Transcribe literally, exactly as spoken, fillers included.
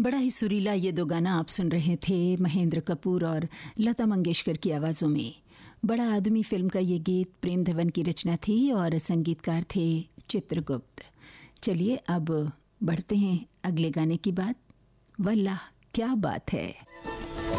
बड़ा ही सुरीला ये दो गाना आप सुन रहे थे महेंद्र कपूर और लता मंगेशकर की आवाज़ों में। बड़ा आदमी फिल्म का ये गीत प्रेम धवन की रचना थी और संगीतकार थे चित्रगुप्त। चलिए अब बढ़ते हैं अगले गाने की बात। वल्लाह क्या बात है।